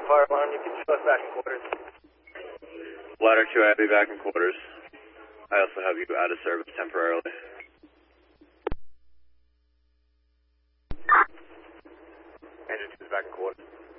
fire alarm. You can show us back in quarters. Ladder 2, I'll be back in quarters. I also have you out of service temporarily. Engine 2 is back in quarters.